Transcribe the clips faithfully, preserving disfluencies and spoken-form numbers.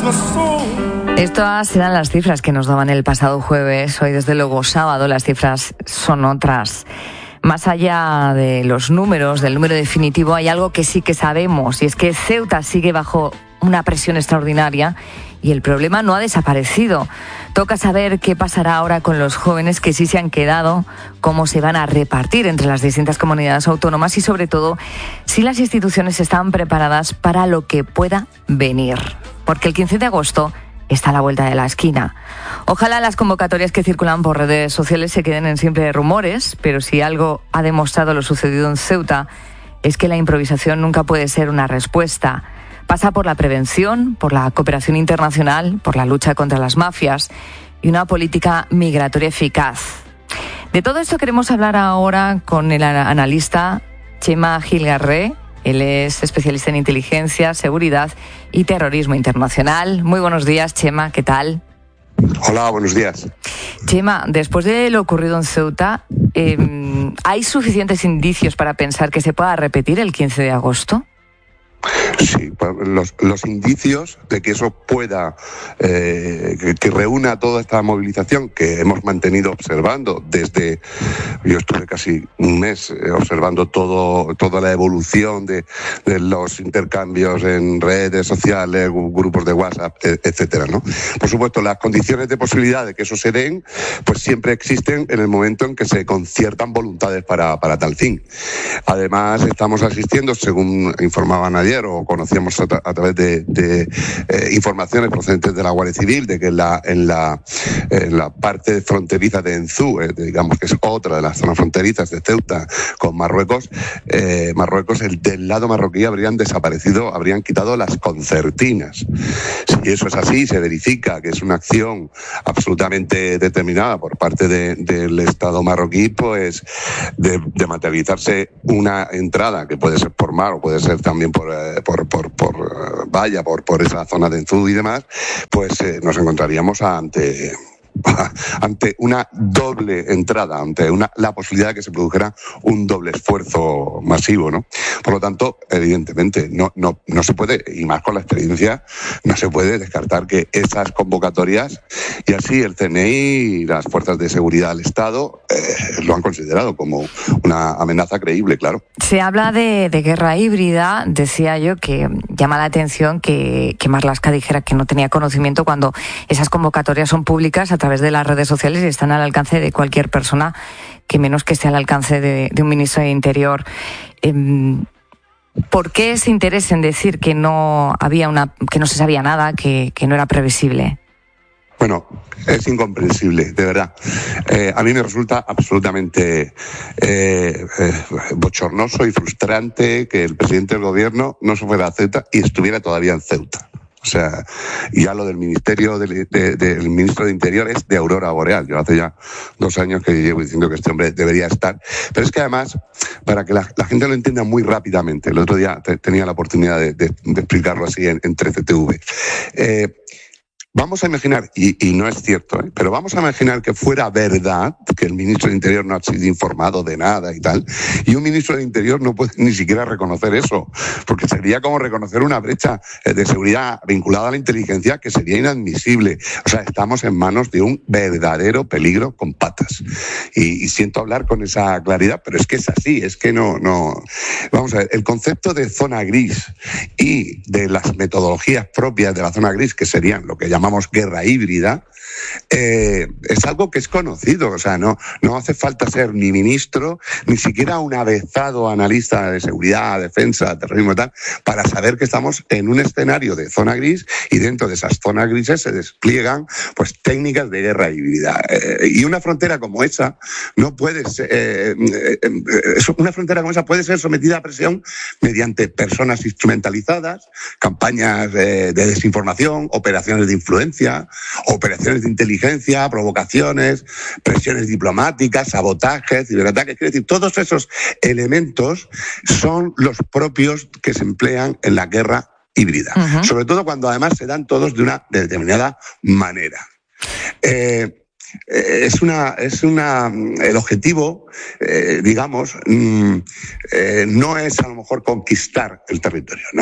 Estas eran las cifras que nos daban el pasado jueves. Hoy, desde luego, sábado, las cifras son otras. Más allá de los números, del número definitivo, hay algo que sí que sabemos, y es que Ceuta sigue bajo una presión extraordinaria y el problema no ha desaparecido. Toca saber qué pasará ahora con los jóvenes que sí se han quedado, cómo se van a repartir entre las distintas comunidades autónomas y, sobre todo, si las instituciones están preparadas para lo que pueda venir. Porque el quince de agosto está a la vuelta de la esquina. Ojalá las convocatorias que circulan por redes sociales se queden en siempre rumores, pero si algo ha demostrado lo sucedido en Ceuta es que la improvisación nunca puede ser una respuesta. Pasa por la prevención, por la cooperación internacional, por la lucha contra las mafias y una política migratoria eficaz. De todo esto queremos hablar ahora con el analista Chema Gil Garré. Él es especialista en inteligencia, seguridad y terrorismo internacional. Muy buenos días, Chema, ¿qué tal? Hola, buenos días. Chema, después de lo ocurrido en Ceuta, eh, ¿hay suficientes indicios para pensar que se pueda repetir el quince de agosto? Sí, los, los indicios de que eso pueda, eh, que, que reúna toda esta movilización que hemos mantenido observando desde, yo estuve casi un mes observando todo, toda la evolución de, de los intercambios en redes sociales, grupos de WhatsApp, etcétera, ¿no? Por supuesto, las condiciones de posibilidad de que eso se den, pues siempre existen en el momento en que se conciertan voluntades para, para tal fin. Además, estamos asistiendo, según informaban ayer, o conocíamos a, tra- a través de, de eh, informaciones procedentes de la Guardia Civil, de que en la, en la, en la parte fronteriza de Enzú, eh, digamos que es otra de las zonas fronterizas de Ceuta con Marruecos, eh, Marruecos, el del lado marroquí habrían desaparecido, habrían quitado las concertinas. Si eso es así, se verifica que es una acción absolutamente determinada por parte de, del Estado marroquí, pues de, de materializarse una entrada que puede ser por mar o puede ser también por por por por vaya por por esa zona de Enzú y demás, pues eh, nos encontraríamos ante ante una doble entrada, ante una la posibilidad de que se produjera un doble esfuerzo masivo, ¿no? Por lo tanto, evidentemente, no no no se puede, y más con la experiencia, no se puede descartar que esas convocatorias, y así el C N I y las fuerzas de seguridad del Estado eh, lo han considerado como una amenaza creíble, claro. Se habla de, de guerra híbrida. Decía yo que llama la atención que, que Marlaska dijera que no tenía conocimiento cuando esas convocatorias son públicas a través de las redes sociales y están al alcance de cualquier persona, que menos que esté al alcance de, de un ministro de Interior. Eh, ¿Por qué ese interés en decir que no había una, que no se sabía nada, que, que no era previsible? Bueno, es incomprensible, de verdad. Eh, a mí me resulta absolutamente eh, eh, bochornoso y frustrante que el presidente del gobierno no se fuera a Ceuta y estuviera todavía en Ceuta. O sea, ya lo del ministerio de, de, del ministro de Interior es de aurora boreal. Yo hace ya dos años que llevo diciendo que este hombre debería estar. Pero es que además, para que la, la gente lo entienda muy rápidamente, el otro día te, tenía la oportunidad de, de, de explicarlo así en, en trece T V. Eh, Vamos a imaginar, y, y no es cierto, ¿eh? pero vamos a imaginar que fuera verdad que el ministro de Interior no ha sido informado de nada y tal, y un ministro de Interior no puede ni siquiera reconocer eso, porque sería como reconocer una brecha de seguridad vinculada a la inteligencia que sería inadmisible. O sea, estamos en manos de un verdadero peligro con patas. Y, y siento hablar con esa claridad, pero es que es así, es que no, no... Vamos a ver, el concepto de zona gris y de las metodologías propias de la zona gris, que serían lo que llamamos llamamos guerra híbrida, eh, es algo que es conocido. O sea, no, no hace falta ser ni ministro, ni siquiera un avezado analista de seguridad, defensa, terrorismo y tal, para saber que estamos en un escenario de zona gris y dentro de esas zonas grises se despliegan pues técnicas de guerra híbrida. Eh, y una frontera como esa no puede ser, eh, eh, eh, una frontera como esa puede ser sometida a presión mediante personas instrumentalizadas, campañas eh, de desinformación, operaciones de influencia, operaciones de inteligencia, provocaciones, presiones diplomáticas, sabotajes, ciberataques. Quiero decir, todos esos elementos son los propios que se emplean en la guerra híbrida. Uh-huh. Sobre todo cuando además se dan todos de una determinada manera. Eh, Es una, es una, el objetivo, eh, digamos, mm, eh, no es a lo mejor conquistar el territorio, no.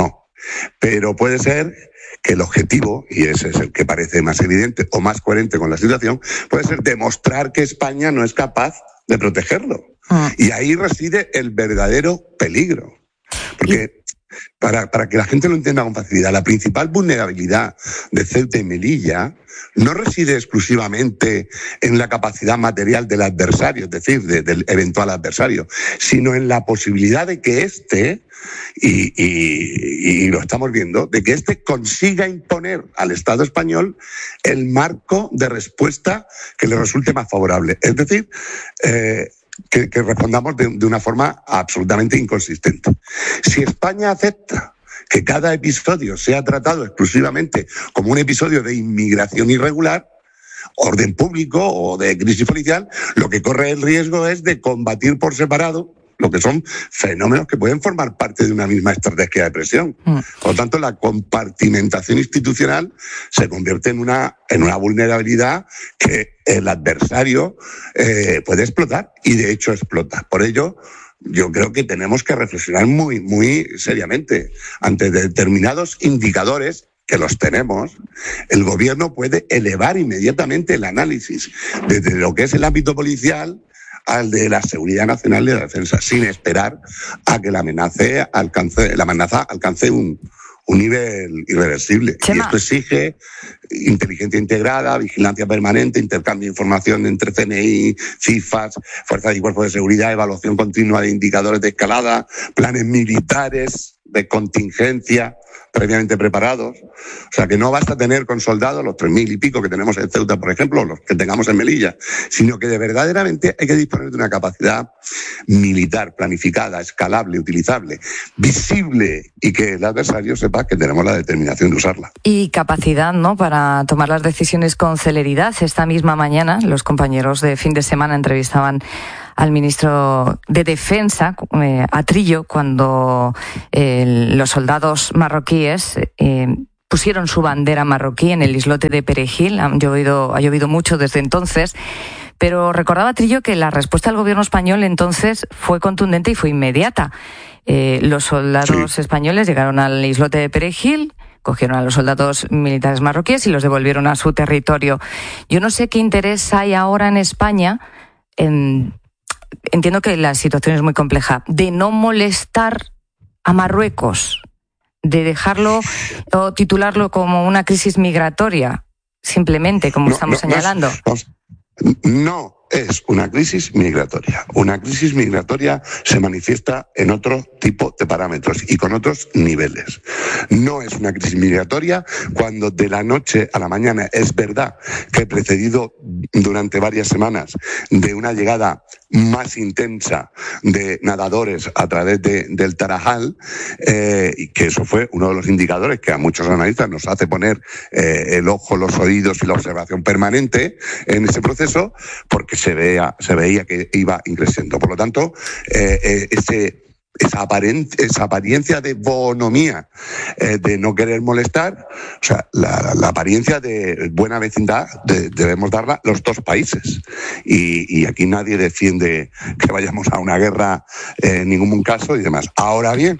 pero puede ser que el objetivo, y ese es el que parece más evidente o más coherente con la situación, puede ser demostrar que España no es capaz de protegerlo. Ah. Y ahí reside el verdadero peligro. Porque para, para que la gente lo entienda con facilidad, la principal vulnerabilidad de Ceuta y Melilla no reside exclusivamente en la capacidad material del adversario, es decir, de, del eventual adversario, sino en la posibilidad de que éste, y, y, y lo estamos viendo, de que éste consiga imponer al Estado español el marco de respuesta que le resulte más favorable. Es decir, eh, que, que respondamos de, de una forma absolutamente inconsistente. Si España acepta que cada episodio sea tratado exclusivamente como un episodio de inmigración irregular, orden público o de crisis policial, lo que corre el riesgo es de combatir por separado lo que son fenómenos que pueden formar parte de una misma estrategia de presión. Mm. Por lo tanto, la compartimentación institucional se convierte en una, en una vulnerabilidad que el adversario eh, puede explotar, y de hecho explota. Por ello, yo creo que tenemos que reflexionar muy, muy seriamente ante determinados indicadores que los tenemos. El gobierno puede elevar inmediatamente el análisis desde lo que es el ámbito policial al de la seguridad nacional y de la defensa, sin esperar a que la amenaza alcance, la amenaza alcance un, un nivel irreversible. Chema. Y esto exige inteligencia integrada, vigilancia permanente, intercambio de información entre C N I, CIFAS, fuerzas y cuerpos de seguridad, evaluación continua de indicadores de escalada, planes militares de contingencia previamente preparados. O sea, que no basta tener con soldados los tres mil y pico que tenemos en Ceuta, por ejemplo, o los que tengamos en Melilla, sino que de verdaderamente hay que disponer de una capacidad militar planificada, escalable, utilizable, visible, y que el adversario sepa que tenemos la determinación de usarla. Y capacidad, ¿no?, para tomar las decisiones con celeridad. Esta misma mañana los compañeros de Fin de Semana entrevistaban al ministro de Defensa, eh, a Trillo, cuando eh, los soldados marroquíes eh, pusieron su bandera marroquí en el islote de Perejil. Ha llovido, ha llovido mucho desde entonces, pero recordaba Trillo que la respuesta del gobierno español entonces fue contundente y fue inmediata. Eh, los soldados sí. españoles llegaron al islote de Perejil, cogieron a los soldados militares marroquíes y los devolvieron a su territorio. Yo no sé qué interés hay ahora en España en... Entiendo que la situación es muy compleja, de no molestar a Marruecos, de dejarlo o titularlo como una crisis migratoria, simplemente, como no, estamos no, señalando. No, no, no es una crisis migratoria. Una crisis migratoria se manifiesta en otro tipo de parámetros y con otros niveles. No es una crisis migratoria cuando de la noche a la mañana es verdad que precedido durante varias semanas de una llegada más intensa de nadadores a través de, del Tarajal, eh, y que eso fue uno de los indicadores que a muchos analistas nos hace poner eh, el ojo, los oídos y la observación permanente en ese proceso, porque se veía, se veía que iba increciendo. Por lo tanto, eh, eh, ese Esa, aparent, esa apariencia de bonomía, eh, de no querer molestar, o sea, la, la apariencia de buena vecindad de, debemos darla los dos países. Y, y aquí nadie defiende que vayamos a una guerra eh, en ningún caso y demás. Ahora bien,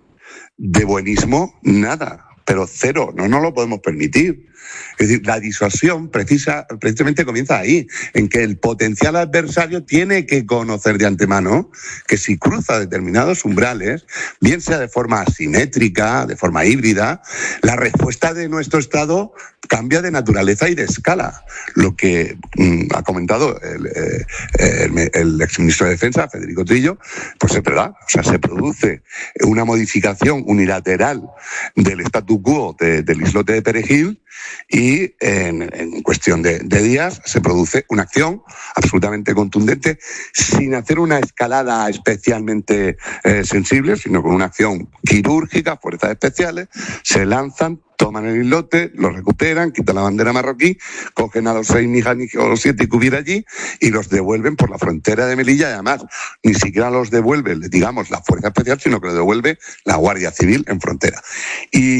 de buenismo, nada, pero cero, no nos lo podemos permitir. Es decir, la disuasión precisa, precisamente comienza ahí, en que el potencial adversario tiene que conocer de antemano que si cruza determinados umbrales, bien sea de forma asimétrica, de forma híbrida, la respuesta de nuestro Estado cambia de naturaleza y de escala. Lo que mm, ha comentado el, el, el exministro de Defensa, Federico Trillo, pues es verdad. O sea, se produce una modificación unilateral del statu quo de, del islote de Perejil, y en, en cuestión de, de días se produce una acción absolutamente contundente, sin hacer una escalada especialmente eh, sensible, sino con una acción quirúrgica. Fuerzas especiales se lanzan, toman el islote, lo recuperan, quitan la bandera marroquí, cogen a los seis nijanis o los siete que hubiera allí y los devuelven por la frontera de Melilla. Y además, ni siquiera los devuelve, digamos, la fuerza especial, sino que los devuelve la Guardia Civil en frontera. Y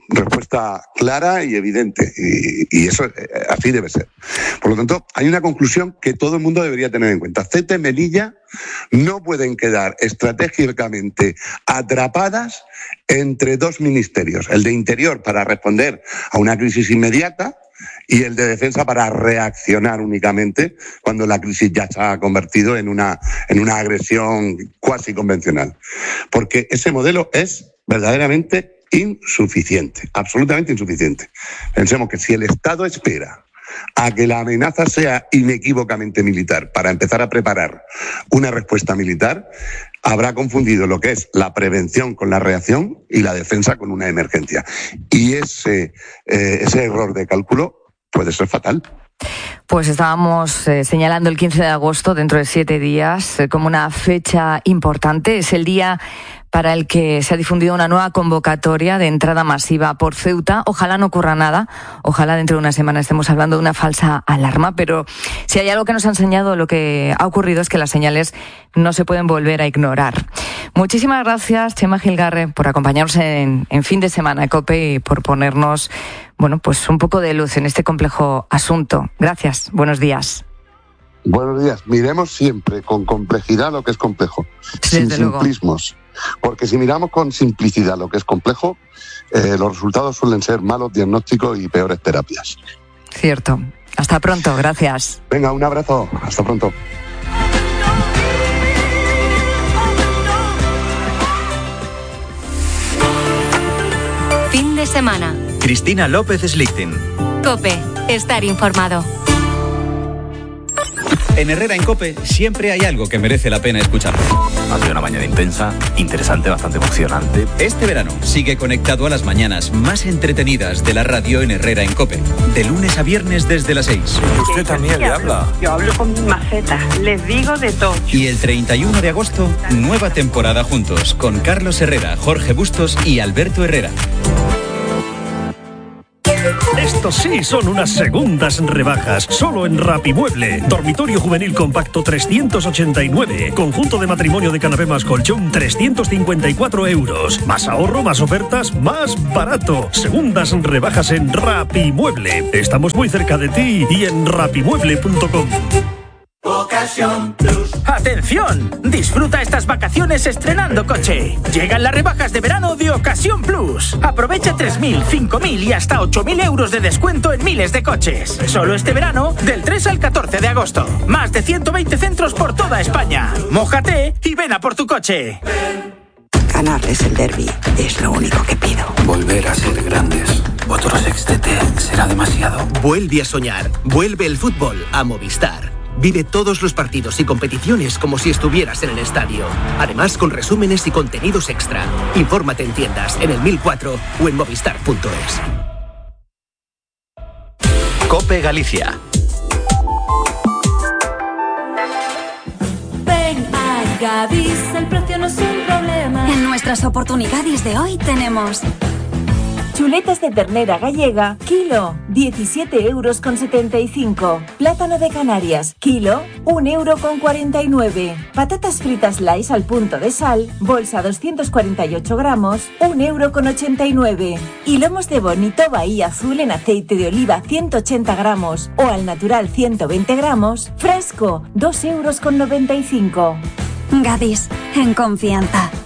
respuesta clara y evidente, y, y eso así debe ser. Por lo tanto, hay una conclusión que todo el mundo debería tener en cuenta. Ceuta y Melilla no pueden quedar estratégicamente atrapadas entre dos ministerios, el de Interior para responder a una crisis inmediata y el de Defensa para reaccionar únicamente cuando la crisis ya se ha convertido en una, en una agresión cuasi convencional. Porque ese modelo es verdaderamente insuficiente, absolutamente insuficiente. Pensemos que si el Estado espera a que la amenaza sea inequívocamente militar para empezar a preparar una respuesta militar, habrá confundido lo que es la prevención con la reacción y la defensa con una emergencia. Y ese, eh, ese error de cálculo puede ser fatal. Pues estábamos eh, señalando el quince de agosto, dentro de siete días, eh, como una fecha importante. Es el día para el que se ha difundido una nueva convocatoria de entrada masiva por Ceuta. Ojalá no ocurra nada, ojalá dentro de una semana estemos hablando de una falsa alarma, pero si hay algo que nos ha enseñado lo que ha ocurrido es que las señales no se pueden volver a ignorar. Muchísimas gracias, Chema Gilgarre, por acompañarnos en, en Fin de Semana COPE y por ponernos, bueno, pues un poco de luz en este complejo asunto. Gracias, buenos días. Buenos días. Miremos siempre con complejidad lo que es complejo, sin simplismos. Porque si miramos con simplicidad lo que es complejo, eh, los resultados suelen ser malos diagnósticos y peores terapias. Cierto. Hasta pronto, gracias. Venga, un abrazo. Hasta pronto. Fin de semana. Cristina López Slichting. COPE. Estar informado. En Herrera en COPE siempre hay algo que merece la pena escuchar. Ha sido una mañana intensa, interesante, bastante emocionante. Este verano sigue conectado a las mañanas más entretenidas de la radio en Herrera en COPE. De lunes a viernes desde las seis. Usted también le habla. Yo hablo con mis macetas, les digo de todo. Y el treinta y uno de agosto, nueva temporada juntos con Carlos Herrera, Jorge Bustos y Alberto Herrera. Estos sí son unas segundas rebajas, solo en Rapimueble. Dormitorio juvenil compacto trescientos ochenta y nueve. Conjunto de matrimonio de canapé más colchón trescientos cincuenta y cuatro euros. Más ahorro, más ofertas, más barato. Segundas rebajas en Rapimueble. Estamos muy cerca de ti y en rapimueble punto com. Ocasión Plus. ¡Atención! Disfruta estas vacaciones estrenando coche. Llegan las rebajas de verano de Ocasión Plus. Aprovecha tres mil, cinco mil y hasta ocho mil euros de descuento en miles de coches. Solo este verano, del tres al catorce de agosto. Más de ciento veinte centros por toda España. Mójate y ven a por tu coche. Ganarles el derbi es lo único que pido. Volver a ser grandes. Otro sextete será demasiado. Vuelve a soñar. Vuelve el fútbol a Movistar. Vive todos los partidos y competiciones como si estuvieras en el estadio. Además, con resúmenes y contenidos extra. Infórmate en tiendas, en el mil cuatro o en movistar punto es. COPE Galicia. Ven a Gadis, el precio no es un problema. En nuestras oportunidades de hoy tenemos chuletas de ternera gallega, kilo, diecisiete euros con setenta y cinco. Plátano de Canarias, kilo, un euro con cuarenta y nueve. Patatas fritas Lays al punto de sal, bolsa doscientos cuarenta y ocho gramos, un euro con ochenta y nueve. Y lomos de bonito Bahía Azul en aceite de oliva ciento ochenta gramos o al natural ciento veinte gramos, fresco, dos euros con noventa y cinco. Gadis, en confianza.